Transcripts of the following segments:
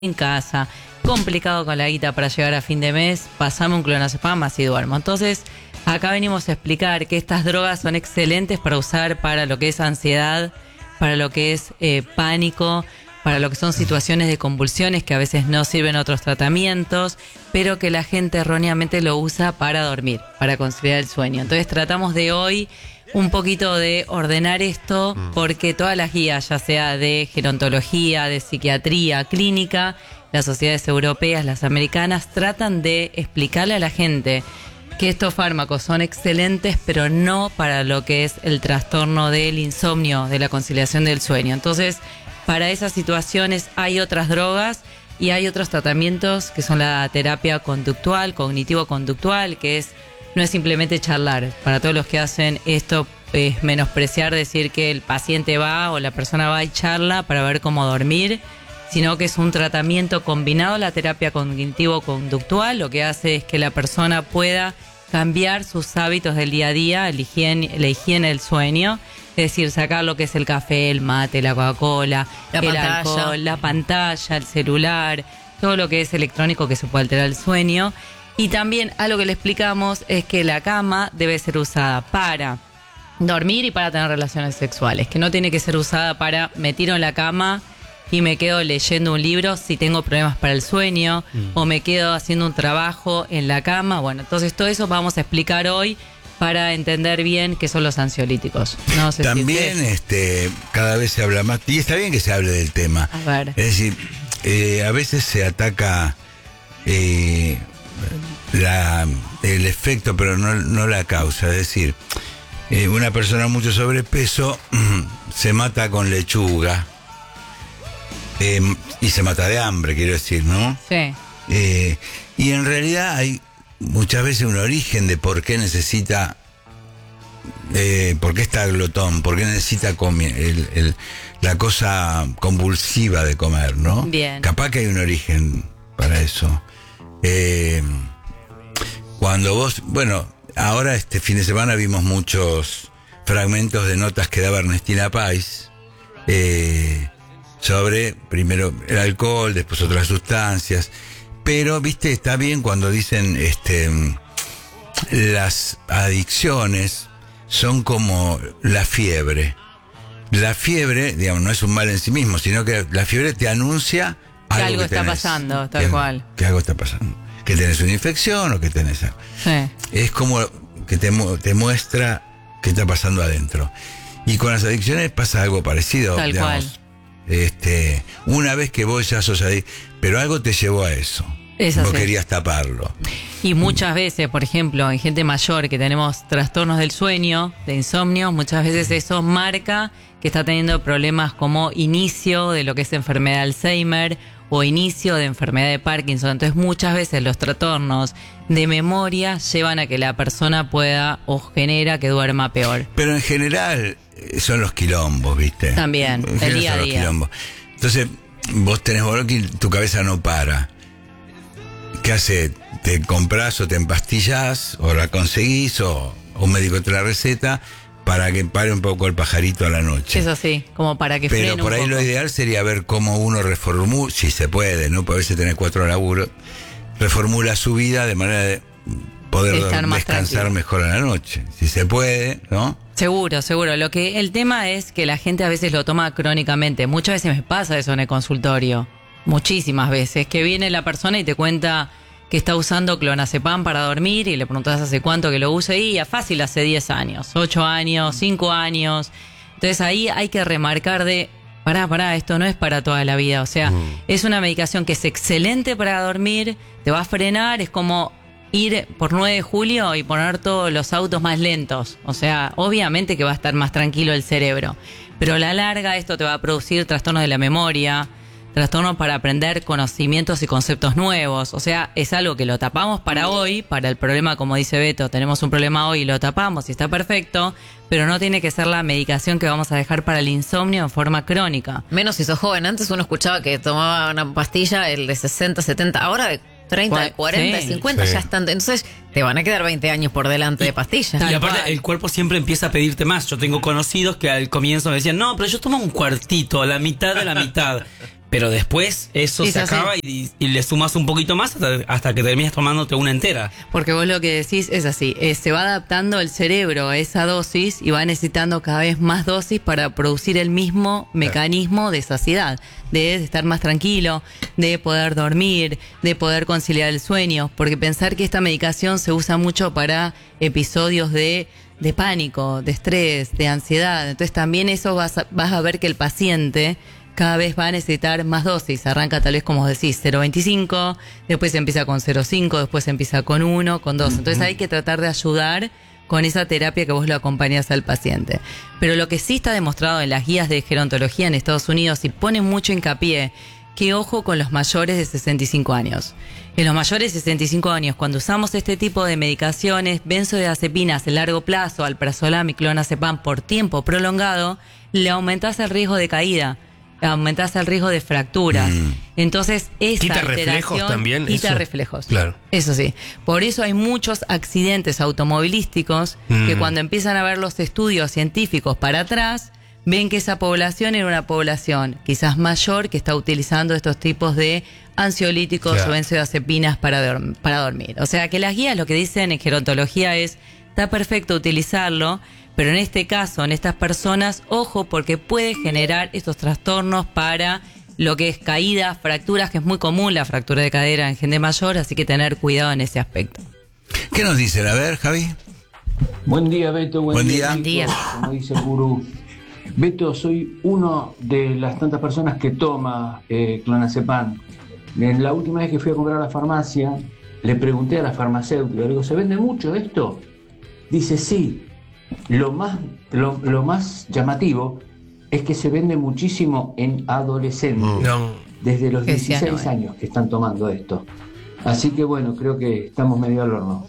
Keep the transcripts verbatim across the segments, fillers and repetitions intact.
en casa, complicado con la guita para llegar a fin de mes, pasame un clonazepam, así duermo. Entonces, acá venimos a explicar que estas drogas son excelentes para usar para lo que es ansiedad, para lo que es eh, pánico, para lo que son situaciones de convulsiones que a veces no sirven otros tratamientos, pero que la gente erróneamente lo usa para dormir, para conciliar el sueño. Entonces tratamos de hoy un poquito de ordenar esto, porque todas las guías, ya sea de gerontología, de psiquiatría clínica, las sociedades europeas, las americanas, tratan de explicarle a la gente que estos fármacos son excelentes, pero no para lo que es el trastorno del insomnio, de la conciliación del sueño. Entonces, para esas situaciones hay otras drogas y hay otros tratamientos que son la terapia conductual, cognitivo-conductual, que es no es simplemente charlar. Para todos los que hacen esto es menospreciar, decir que el paciente va o la persona va y charla para ver cómo dormir, sino que es un tratamiento combinado a la terapia cognitivo-conductual. Lo que hace es que la persona pueda cambiar sus hábitos del día a día, el higiene, la higiene del sueño, es decir, sacar lo que es el café, el mate, la Coca-Cola, la el pantalla. alcohol, la pantalla, el celular, todo lo que es electrónico que se puede alterar el sueño. Y también algo que le explicamos es que la cama debe ser usada para dormir y para tener relaciones sexuales, que no tiene que ser usada para me tiro en la cama y me quedo leyendo un libro si tengo problemas para el sueño, mm. o me quedo haciendo un trabajo en la cama. Bueno, entonces todo eso vamos a explicar hoy para entender bien qué son los ansiolíticos. No sé También si este, cada vez se habla más, y está bien que se hable del tema. A ver. Es decir, eh, a veces se ataca eh, la, el efecto, pero no, no la causa. Es decir, eh, una persona con mucho sobrepeso se mata con lechuga. Eh, y se mata de hambre, quiero decir, ¿no? Sí. Eh, y en realidad hay muchas veces un origen de por qué necesita, eh, por qué está glotón, por qué necesita comer, el, el, la cosa convulsiva de comer, ¿no? Bien. Capaz que hay un origen para eso. Eh, cuando vos, bueno, ahora este fin de semana vimos muchos fragmentos de notas que daba Ernestina Pais, eh, sobre, primero, el alcohol, después otras sustancias. Pero, viste, está bien cuando dicen, este, las adicciones son como la fiebre. La fiebre, digamos, no es un mal en sí mismo, sino que la fiebre te anuncia que algo, algo que está tenés, pasando, tal que, cual. Que algo está pasando. Que tenés una infección o que tenés algo. Sí. Es como que te, te muestra qué está pasando adentro. Y con las adicciones pasa algo parecido, tal digamos. Cual. Este, una vez que vos ya sos adicto, pero algo te llevó a eso. Eso vos sí. querías taparlo. Y muchas veces, por ejemplo, en gente mayor que tenemos trastornos del sueño, de insomnio, muchas veces eso marca que está teniendo problemas como inicio de lo que es enfermedad de Alzheimer o inicio de enfermedad de Parkinson. Entonces muchas veces los trastornos de memoria llevan a que la persona pueda o genera que duerma peor. Pero en general son los quilombos, ¿viste? También, en el día a son día. Los quilombos. Entonces, vos tenés boloqui y tu cabeza no para. ¿Qué hace? Te compras o te empastillás o la conseguís o, o un médico te la receta para que pare un poco el pajarito a la noche. Eso sí, como para que frene un Pero por ahí poco. lo ideal sería ver cómo uno reformula, si se puede, ¿no? Porque a veces tenés cuatro laburos, reformula su vida de manera de poder Estar más descansar tranquilo. mejor a la noche. Si se puede, ¿no? Seguro, seguro. Lo que el tema es que la gente a veces lo toma crónicamente. Muchas veces me pasa eso en el consultorio. Muchísimas veces. Que viene la persona y te cuenta que está usando clonazepam para dormir y le preguntas hace cuánto que lo use y ya fácil hace diez años, ocho años, cinco años. Entonces ahí hay que remarcar de, pará, pará, esto no es para toda la vida. O sea, mm. es una medicación que es excelente para dormir, te va a frenar, es como ir por nueve de julio y poner todos los autos más lentos. O sea, obviamente que va a estar más tranquilo el cerebro. Pero a la larga esto te va a producir trastornos de la memoria, trastornos para aprender conocimientos y conceptos nuevos. O sea, es algo que lo tapamos para hoy, para el problema, como dice Beto, tenemos un problema hoy y lo tapamos y está perfecto, pero no tiene que ser la medicación que vamos a dejar para el insomnio en forma crónica. Menos si sos joven. Antes uno escuchaba que tomaba una pastilla, el de sesenta, setenta, ahora de treinta, de cuarenta, sí, cincuenta, sí. ya están. Entonces te van a quedar veinte años por delante de pastillas. Y aparte el cuerpo siempre empieza a pedirte más. Yo tengo conocidos que al comienzo me decían, no, pero yo tomo un cuartito, la mitad de la mitad. Pero después eso Es se así. acaba y, y le sumas un poquito más hasta, hasta que terminas tomándote una entera. Porque vos lo que decís es así, eh, se va adaptando el cerebro a esa dosis y va necesitando cada vez más dosis para producir el mismo mecanismo de saciedad, de estar más tranquilo, de poder dormir, de poder conciliar el sueño, porque pensar que esta medicación se usa mucho para episodios de, de pánico, de estrés, de ansiedad, entonces también eso vas a, vas a ver que el paciente cada vez va a necesitar más dosis. Arranca tal vez, como decís, cero coma veinticinco, después empieza con cero coma cinco, después empieza con uno, con dos. Entonces hay que tratar de ayudar con esa terapia que vos lo acompañás al paciente. Pero lo que sí está demostrado en las guías de gerontología en Estados Unidos, y pone mucho hincapié, que ojo con los mayores de sesenta y cinco años. En los mayores de sesenta y cinco años, cuando usamos este tipo de medicaciones, benzodiazepinas a largo plazo, alprazolam y clonazepam por tiempo prolongado, le aumentás el riesgo de caída, aumentás el riesgo de fracturas. Mm. Entonces, esa quita alteración reflejos también. Quita eso. reflejos. Claro. Eso sí. Por eso hay muchos accidentes automovilísticos mm. que cuando empiezan a ver los estudios científicos para atrás, ven que esa población era una población quizás mayor que está utilizando estos tipos de ansiolíticos claro. o benzodiazepinas para, dorm- para dormir. O sea que las guías lo que dicen en gerontología es, está perfecto utilizarlo, pero en este caso, en estas personas, ojo, porque puede generar estos trastornos para lo que es caídas, fracturas, que es muy común la fractura de cadera en gente mayor, así que tener cuidado en ese aspecto. ¿Qué nos dicen? A ver, Javi. Buen día, Beto. Buen, buen día. día. Buen día. Como dice el gurú. Beto, soy uno de las tantas personas que toma eh, clonazepam. En la última vez que fui a comprar a la farmacia, le pregunté a la farmacéutica, le digo, ¿se vende mucho esto? Dice, sí. Lo más, lo, lo más llamativo es que se vende muchísimo en adolescentes, no. desde los Que dieciséis sea, no, años que están tomando esto. Así que bueno, creo que estamos medio al horno.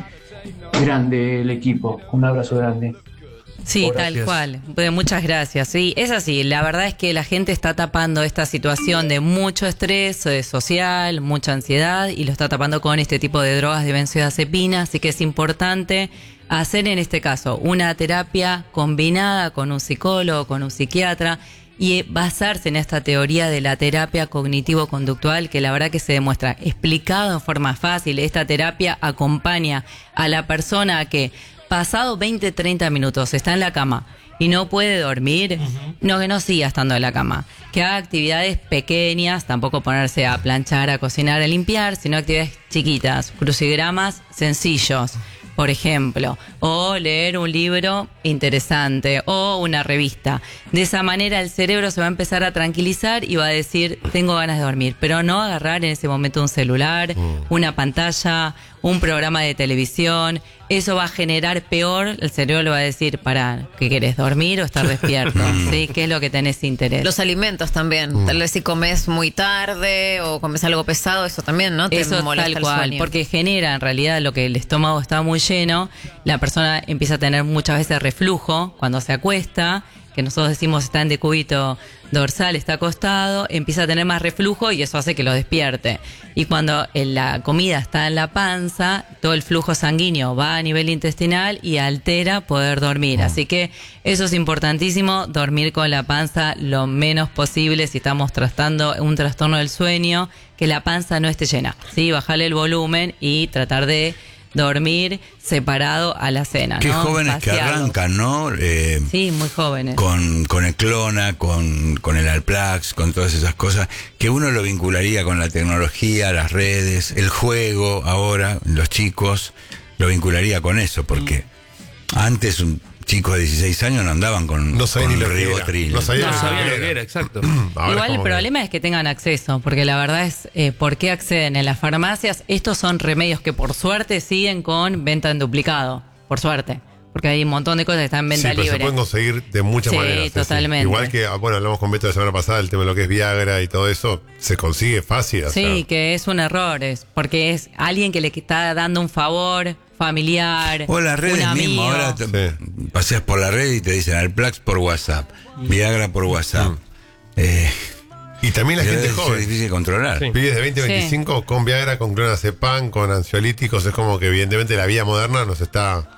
Grande el equipo, un abrazo grande. Sí, Gracias. tal cual. Pues muchas gracias. Sí, es así. La verdad es que la gente está tapando esta situación de mucho estrés eh, social, mucha ansiedad, y lo está tapando con este tipo de drogas de benzodiazepina. Así que es importante hacer en este caso una terapia combinada con un psicólogo, con un psiquiatra, y basarse en esta teoría de la terapia cognitivo-conductual, que la verdad que se demuestra explicado en forma fácil. Esta terapia acompaña a la persona a que pasado veinte, treinta minutos está en la cama y no puede dormir, uh-huh. no, que no siga estando en la cama, que haga actividades pequeñas, tampoco ponerse a planchar, a cocinar, a limpiar, sino actividades chiquitas, crucigramas sencillos, por ejemplo, o leer un libro interesante o una revista. De esa manera el cerebro se va a empezar a tranquilizar y va a decir, tengo ganas de dormir, pero no agarrar en ese momento un celular, una pantalla, un programa de televisión. Eso va a generar peor, el cerebro le va a decir, para, ¿qué querés, dormir o estar despierto? ¿Sí? ¿Qué es lo que tenés interés? Los alimentos también, tal vez si comes muy tarde o comes algo pesado, eso también, ¿no? Te Eso molesta tal el cual, sueño. porque genera en realidad lo que el estómago está muy lleno, la persona empieza a tener muchas veces reflujo cuando se acuesta, que nosotros decimos está en decúbito dorsal, está acostado, empieza a tener más reflujo y eso hace que lo despierte. Y cuando la comida está en la panza, todo el flujo sanguíneo va a nivel intestinal y altera poder dormir. Así que eso es importantísimo, dormir con la panza lo menos posible si estamos tratando un trastorno del sueño, que la panza no esté llena, ¿sí? Bajarle el volumen y tratar de dormir separado a la cena. Qué ¿no? jóvenes que Vaciarlo. arrancan, ¿no? Eh, Sí, muy jóvenes. con, con el Clona, con, con el Alplax, con todas esas cosas, que uno lo vincularía con la tecnología, las redes, el juego, ahora, los chicos, lo vincularía con eso, porque mm. antes un chico de dieciséis años no andaban con, No sabía con ni lo que era. ribotril. No sabía, No ni sabía lo lo que que era. era, exacto. Ahora Igual es el como que- problema es que tengan acceso, porque la verdad es, eh, ¿por qué acceden en las farmacias? Estos son remedios que por suerte siguen con venta en duplicado, por suerte, porque hay un montón de cosas que están en Sí, venta pero libre. se pueden conseguir de muchas Sí, maneras. sí, sí. totalmente. Igual que, ah, bueno, hablamos con Beto la semana pasada, el tema de lo que es Viagra y todo eso, se consigue fácil. o Sí, sea. que es un error, es porque es alguien que le está dando un favor familiar, O las redes un amigo. mismo, ahora te- Sí. paseas por la red y te dicen Alplax por WhatsApp, Viagra por WhatsApp. Eh, Y también la debe gente ser joven. difícil de controlar. Sí. Pibes de veinte a Sí. veinticinco con Viagra, con clonazepam, con ansiolíticos, es como que evidentemente la vida moderna nos está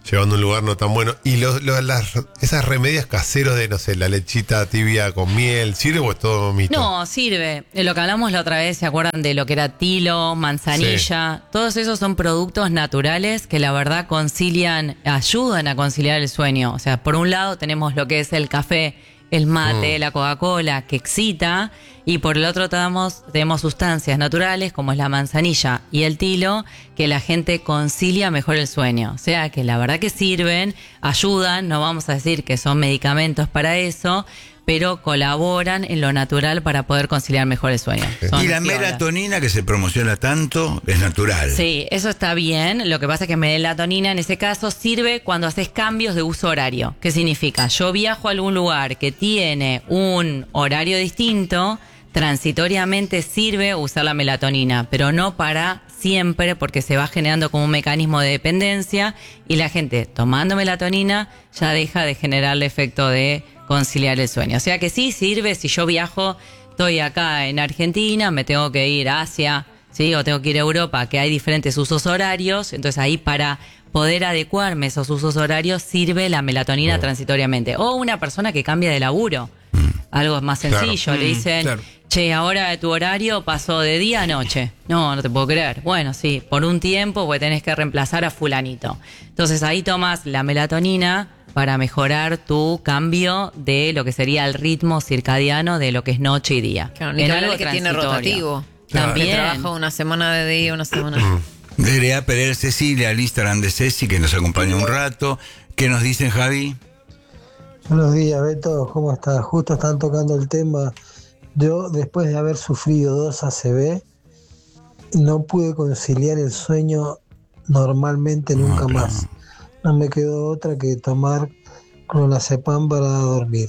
llevando a un lugar no tan bueno. Y los, los, las, esas remedios caseros de, no sé, la lechita tibia con miel, ¿sirve o es todo mito? No, sirve. De lo que hablamos la otra vez, ¿se acuerdan de lo que era tilo, manzanilla? Sí. Todos esos son productos naturales que la verdad concilian, ayudan a conciliar el sueño. O sea, por un lado tenemos lo que es el café, el mate, mm. la Coca-Cola, que excita, y por el otro tenemos, tenemos sustancias naturales como es la manzanilla y el tilo, que la gente concilia mejor el sueño. O sea que la verdad que sirven, ayudan, no vamos a decir que son medicamentos para eso, pero colaboran en lo natural para poder conciliar mejor el sueño. Son y la melatonina que se promociona tanto es natural. Sí, eso está bien. Lo que pasa es que melatonina en ese caso sirve cuando haces cambios de uso horario. ¿Qué significa? Yo viajo a algún lugar que tiene un horario distinto, transitoriamente sirve usar la melatonina, pero no para siempre, porque se va generando como un mecanismo de dependencia y la gente tomando melatonina ya deja de generar el efecto de conciliar el sueño. O sea que sí sirve si yo viajo, estoy acá en Argentina, me tengo que ir a Asia, ¿sí? O tengo que ir a Europa, que hay diferentes usos horarios, entonces ahí para poder adecuarme a esos usos horarios sirve la melatonina oh. transitoriamente. O una persona que cambia de laburo, mm. algo más sencillo, claro. le dicen, mm, claro. che, ahora tu horario pasó de día a noche. No, no te puedo creer. Bueno, sí, por un tiempo pues tenés que reemplazar a fulanito. Entonces ahí tomas la melatonina para mejorar tu cambio de lo que sería el ritmo circadiano de lo que es noche y día. Claro, en algo que tiene rotativo. Claro. También. Que trabaja una semana de día, una semana de... D R A Pereira Cecilia, al Instagram de Ceci, que nos acompaña un rato. ¿Qué nos dicen, Javi? Buenos días, Beto. ¿Cómo estás? Justo están tocando el tema. Yo, después de haber sufrido dos A C V, no pude conciliar el sueño normalmente nunca no, claro. más. No me quedó otra que tomar clonazepam para dormir.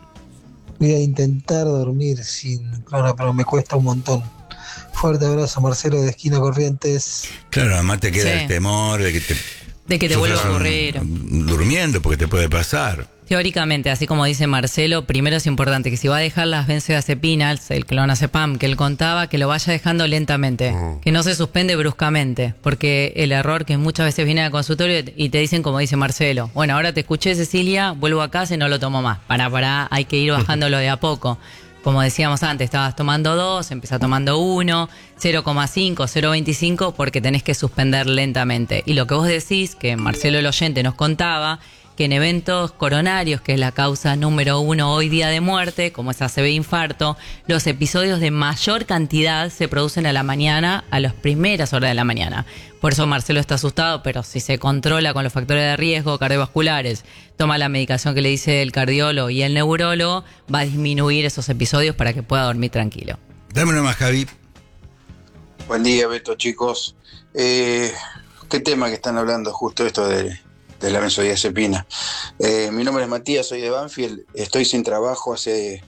Voy a intentar dormir sin clona, pero me cuesta un montón. Fuerte abrazo, Marcelo de Esquina Corrientes. Claro, además te queda sí. el temor de que te, de que te vuelva a ocurrir. Durmiendo, porque te puede pasar. Teóricamente, así como dice Marcelo, primero es importante que si va a dejar las benzodiazepinas, el clonazepam que él contaba, que lo vaya dejando lentamente, uh. que no se suspende bruscamente, porque el error que muchas veces viene al consultorio y te dicen como dice Marcelo, bueno, ahora te escuché, Cecilia, vuelvo a casa y no lo tomo más. Pará, pará, hay que ir bajándolo de a poco. Como decíamos antes, estabas tomando dos, empezás tomando uno, cero coma cinco, cero coma veinticinco, porque tenés que suspender lentamente. Y lo que vos decís, que Marcelo el oyente nos contaba, que en eventos coronarios, que es la causa número uno hoy día de muerte, como es A C V infarto, los episodios de mayor cantidad se producen a la mañana, a las primeras horas de la mañana. Por eso Marcelo está asustado, pero si se controla con los factores de riesgo cardiovasculares, toma la medicación que le dice el cardiólogo y el neurólogo, va a disminuir esos episodios para que pueda dormir tranquilo. Dame una más, Javi. Buen día, Beto, chicos. Eh, ¿Qué tema que están hablando justo esto de... de la benzodiazepina? Eh, mi nombre es Matías, soy de Banfield, estoy sin trabajo hace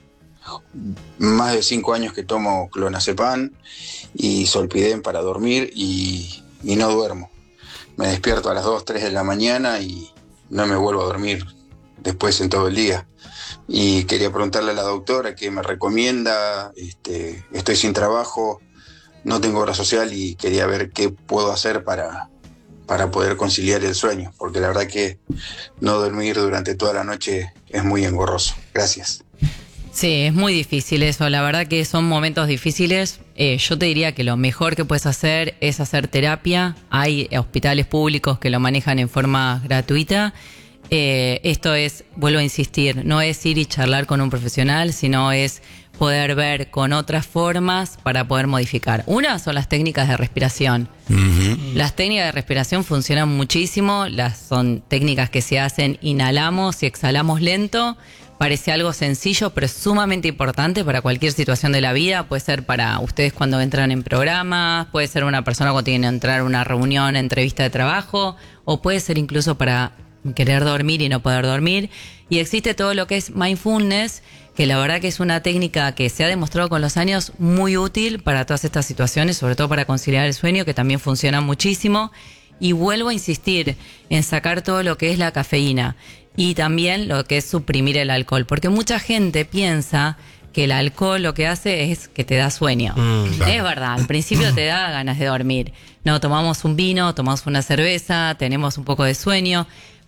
más de cinco años que tomo clonazepam y Zolpidem para dormir y, y no duermo. Me despierto a las dos, tres de la mañana y no me vuelvo a dormir después en todo el día. Y quería preguntarle a la doctora qué me recomienda. Este, estoy sin trabajo, no tengo obra social y quería ver qué puedo hacer para... para poder conciliar el sueño, porque la verdad que no dormir durante toda la noche es muy engorroso. Gracias. Sí, es muy difícil eso, la verdad que son momentos difíciles. Eh, yo te diría que lo mejor que puedes hacer es hacer terapia. Hay hospitales públicos que lo manejan en forma gratuita. Eh, esto es, vuelvo a insistir, no es ir y charlar con un profesional, sino es poder ver con otras formas para poder modificar. Una son las técnicas de respiración. Uh-huh. Las técnicas de respiración funcionan muchísimo, las son técnicas que se hacen, inhalamos y exhalamos lento. Parece algo sencillo, pero es sumamente importante para cualquier situación de la vida. Puede ser para ustedes cuando entran en programas, puede ser una persona cuando tiene que entrar a una reunión, entrevista de trabajo, o puede ser incluso para querer dormir y no poder dormir. Y existe todo lo que es mindfulness, que la verdad que es una técnica que se ha demostrado con los años muy útil para todas estas situaciones, sobre todo para conciliar el sueño, que también funciona muchísimo. Y vuelvo a insistir en sacar todo lo que es la cafeína y también lo que es suprimir el alcohol, porque mucha gente piensa que el alcohol lo que hace es que te da sueño. Mm, claro. Es verdad, al principio te da ganas de dormir. No, tomamos un vino, tomamos una cerveza, tenemos un poco de sueño,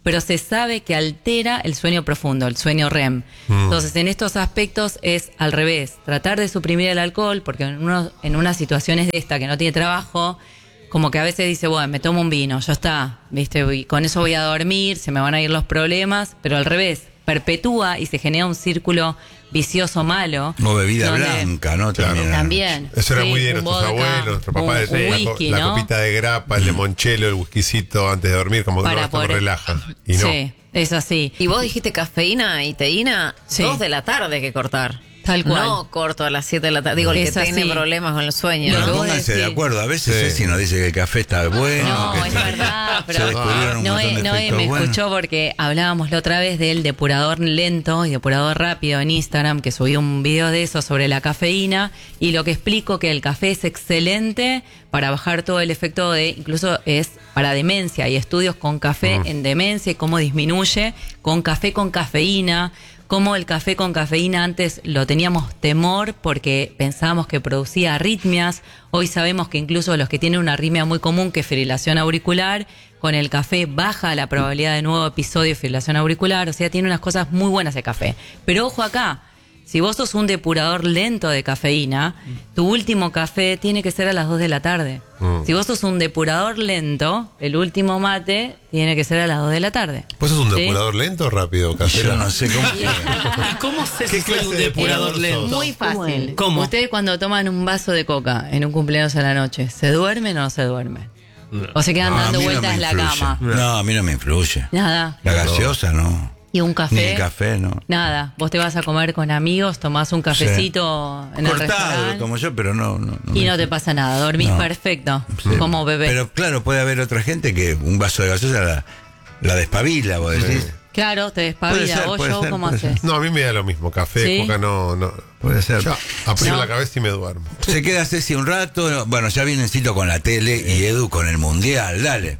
pero se sabe que altera el sueño profundo, el sueño R E M. Mm. Entonces, en estos aspectos es al revés, tratar de suprimir el alcohol, porque en, uno, en unas situaciones de esta que no tiene trabajo, como que a veces dice, bueno, me tomo un vino, ya está, ¿viste? Y con eso voy a dormir, se me van a ir los problemas, pero al revés, perpetúa y se genera un círculo vicioso malo. O bebida donde, blanca, ¿no? Claro. También. También. Eso era sí, muy de nuestros vodka, abuelos, nuestro papá un, decía, un la, whisky, la ¿no? copita de grapa, el limonchelo, el whiskycito antes de dormir, como que Para no, esto me poder- relaja. Y no. Sí, es así. Y vos dijiste cafeína y teína, Sí. dos de la tarde hay que cortar. Tal cual. No corto a las siete de la tarde. Digo, el que Es tiene así. problemas con el sueño, Lo ¿no? que vos Pónganse de decís. acuerdo. A veces Sí. Ceci nos dice que el café está bueno. No, que es está- verdad, se pero descubrieron un Noé, montón de Noé efectos me buenos. escuchó porque hablábamos la otra vez del depurador lento y depurador rápido en Instagram, que subí un video de eso sobre la cafeína, y lo que explico que el café es excelente para bajar todo el efecto de, incluso es para demencia, hay estudios con café Mm. en demencia y cómo disminuye con café con cafeína. Como el café con cafeína antes lo teníamos temor porque pensábamos que producía arritmias. Hoy sabemos que incluso los que tienen una arritmia muy común, que es fibrilación auricular, con el café baja la probabilidad de nuevo episodio de fibrilación auricular. O sea, tiene unas cosas muy buenas el café. Pero ojo acá, si vos sos un depurador lento de cafeína, tu último café tiene que ser a las dos de la tarde. Mm. Si vos sos un depurador lento, el último mate tiene que ser a las dos de la tarde. ¿Vos sos un ¿Sí? depurador lento o rápido, casero? Yo no sé cómo. ¿Y cómo sé si ¿Qué soy clase un de depurador depurador lento? sos? Muy fácil. ¿Cómo? Ustedes cuando toman un vaso de coca en un cumpleaños a la noche, ¿se duermen o no se duermen? O se quedan No, a dando mí no vueltas me en la influye. cama. No, a mí no me influye. Nada. La gaseosa no. ¿Y un café? Ni el café, no. Nada. Vos te vas a comer con amigos, tomás un cafecito en el Cortado lo restaurante tomo yo, pero no. no, no y me- no te pasa nada. Dormís No. perfecto, Sí. como bebé. Pero claro, puede haber otra gente que un vaso de gaseosa la, la despabila, vos decís. claro, te Puede despabila. ser, Vos, puede yo, ser, ¿cómo puede haces? ser. No, a mí me da lo mismo. Café, ¿Sí? coca, no. no. Puede ser. Yo apriego No. la cabeza y me duermo. Se queda Ceci un rato. Bueno, ya viene Cito con la tele y Edu con el mundial. Dale.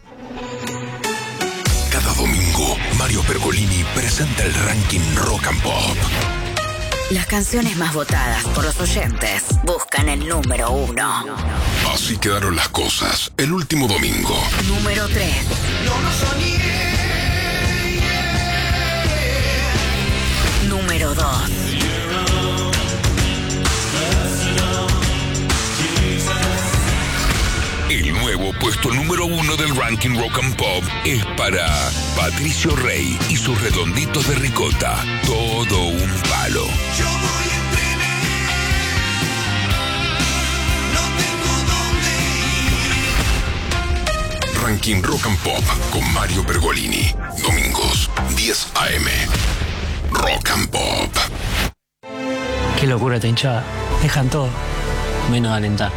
Cada domingo, Mario Pergolini presenta el ranking Rock and Pop. Las canciones más votadas por los oyentes buscan el número uno. Así quedaron las cosas el último domingo. Número tres. Número dos. El nuevo puesto número uno del ranking Rock and Pop es para Patricio Rey y sus redonditos de ricota. Todo un palo. Ranking Rock and Pop con Mario Pergolini. Domingos, diez a eme. Rock and Pop. Qué locura esta hinchada. Dejan todo, menos alentar.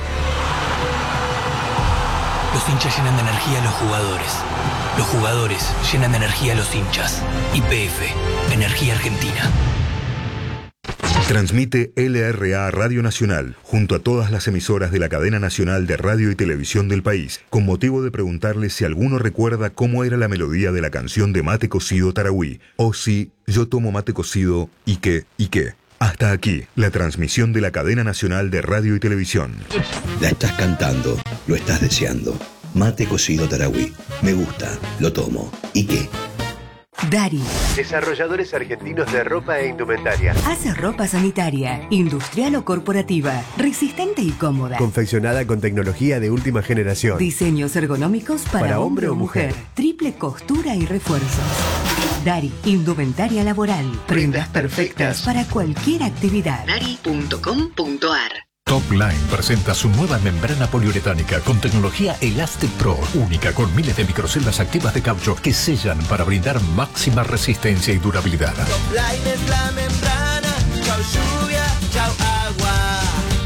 Los hinchas llenan de energía a los jugadores. Los jugadores llenan de energía a los hinchas. Y P F, Energía Argentina. Transmite L R A Radio Nacional, junto a todas las emisoras de la cadena nacional de radio y televisión del país, con motivo de preguntarle si alguno recuerda cómo era la melodía de la canción de Mate Cocido Tarahui, o si yo tomo mate cocido y qué, y qué. Hasta aquí, la transmisión de la cadena nacional de radio y televisión. La estás cantando, lo estás deseando. Mate cocido Tarahui. Me gusta, lo tomo. ¿Y qué? Dari. Desarrolladores argentinos de ropa e indumentaria. Hace ropa sanitaria, industrial o corporativa, resistente y cómoda. Confeccionada con tecnología de última generación. Diseños ergonómicos para, Para hombre hombre o o mujer. mujer. Triple costura y refuerzos. Dari, indumentaria laboral. Prendas perfectas para cualquier actividad. Dari punto com punto ar. Topline presenta su nueva membrana poliuretánica con tecnología Elastic Pro, única con miles de microceldas activas de caucho que sellan para brindar máxima resistencia y durabilidad. Topline es la membrana, chau lluvia, chau agua.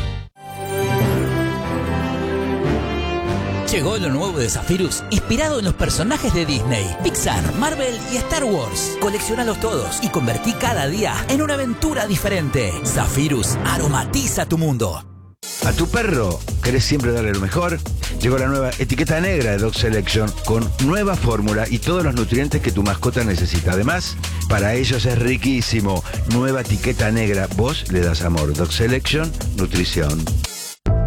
Llegó lo nuevo de Zephyrus, inspirado en los personajes de Disney, Pixar, Marvel y Star Wars. Coleccionalos todos y convertí cada día en una aventura diferente. Zephyrus aromatiza tu mundo. ¿A tu perro querés siempre darle lo mejor? Llegó la nueva etiqueta negra de Dog Selection con nueva fórmula y todos los nutrientes que tu mascota necesita. Además, para ellos es riquísimo. Nueva etiqueta negra. Vos le das amor. Dog Selection, nutrición.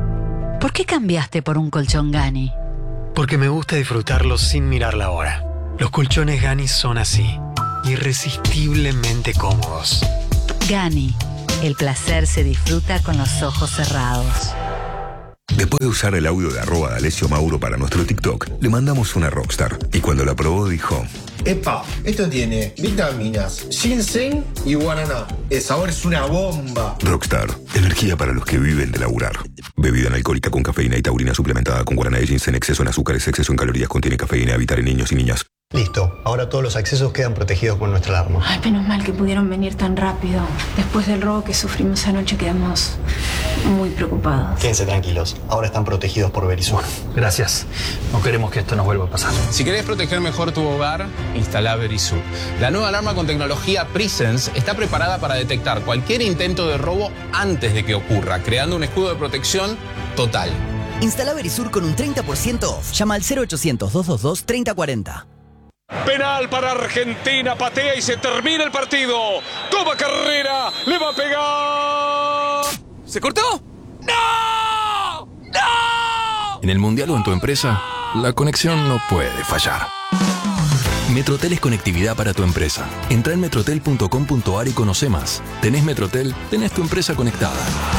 ¿Por qué cambiaste por un colchón Gani? Porque me gusta disfrutarlo sin mirar la hora. Los colchones Gani son así, irresistiblemente cómodos. Gani, el placer se disfruta con los ojos cerrados. Después de usar el audio de arroba de Alessio Mauro para nuestro TikTok, le mandamos una Rockstar. Y cuando la probó dijo: Epa, esto tiene vitaminas, ginseng y guaraná. El sabor es una bomba. Rockstar, energía para los que viven de laburar. Bebida alcohólica con cafeína y taurina suplementada con guaraná de ginseng, exceso en azúcares, exceso en calorías, contiene cafeína, evitar en niños y niñas. Listo, ahora todos los accesos quedan protegidos con nuestra alarma. Ay, menos mal que pudieron venir tan rápido. Después del robo que sufrimos anoche quedamos muy preocupados. Quédense tranquilos, ahora están protegidos por Verisur. Gracias. No queremos que esto nos vuelva a pasar. Si querés proteger mejor tu hogar, instala Verisur. La nueva alarma con tecnología Presence está preparada para detectar cualquier intento de robo antes de que ocurra, creando un escudo de protección total. Instala Verisur con un treinta por ciento off. Llama al cero ochocientos, doscientos veintidós, treinta cuarenta. Penal para Argentina, patea y se termina el partido. Toma carrera, le va a pegar. ¿Se cortó? ¡No! ¡No! En el Mundial o en tu empresa, la conexión no puede fallar. Metrotel es conectividad para tu empresa. Entra en metrotel punto com punto ar y conoce más. Tenés Metrotel, tenés tu empresa conectada.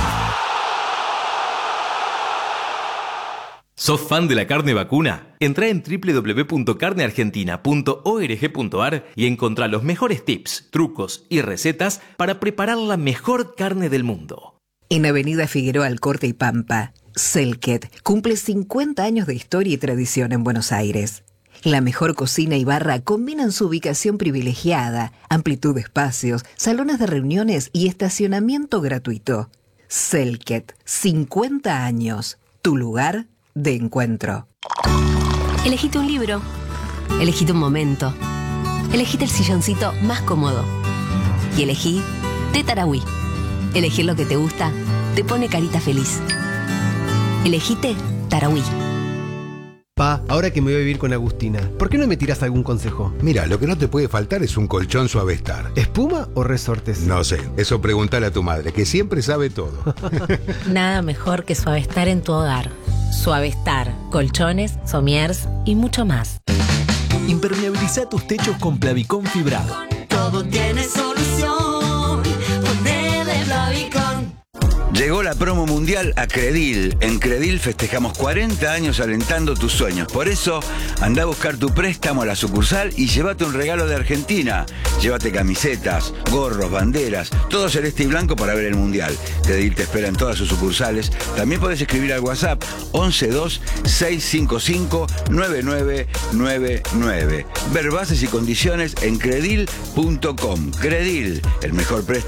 ¿Sos fan de la carne vacuna? Entrá en doble u doble u doble u punto carne argentina punto org punto ar y encontrá los mejores tips, trucos y recetas para preparar la mejor carne del mundo. En Avenida Figueroa Alcorte y Pampa, Selket cumple cincuenta años de historia y tradición en Buenos Aires. La mejor cocina y barra combinan su ubicación privilegiada, amplitud de espacios, salones de reuniones y estacionamiento gratuito. Selket, cincuenta años. Tu lugar de encuentro. Elegite un libro. Elegite un momento. Elegite el silloncito más cómodo. Y elegí Té Tarahui. Elegir lo que te gusta te pone carita feliz. Elegite Tarahui. Pa, ahora que me voy a vivir con Agustina, ¿por qué no me tiras algún consejo? Mira, lo que no te puede faltar es un colchón Suavestar. ¿Espuma o resortes? No sé, eso pregúntale a tu madre, que siempre sabe todo. Nada mejor que Suavestar en tu hogar. Suavestar, colchones, somiers y mucho más. Impermeabiliza tus techos con Plavicón fibrado. Todo tiene solución. Ponele Plavicón. Llegó la promo mundial a Credil. En Credil festejamos cuarenta años alentando tus sueños. Por eso, anda a buscar tu préstamo a la sucursal y llévate un regalo de Argentina. Llévate camisetas, gorros, banderas, todo celeste y blanco para ver el mundial. Credil te espera en todas sus sucursales. También podés escribir al WhatsApp once dos seis cinco cinco nueve nueve nueve nueve. Ver bases y condiciones en credil punto com. Credil, el mejor préstamo